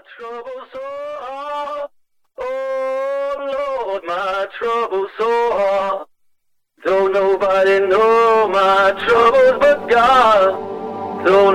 trouble sore. Oh Lord, my trouble sore. Don't nobody know my troubles but God. Don't